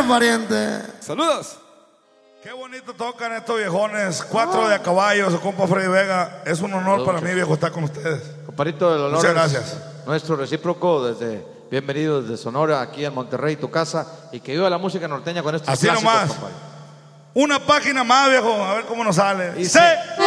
pariente. Saludos. Qué bonito tocan estos viejones. 4 de a caballo, su compa Freddy Vega. Es un honor para mí, viejo, estar con ustedes. Comparito, el honor. Muchas gracias. Nuestro recíproco, bienvenido desde Sonora, aquí en Monterrey, tu casa. Y que viva la música norteña con estos así clásicos, nomás. compadre. Una página más, viejo. A ver cómo nos sale. Y ¡Sí!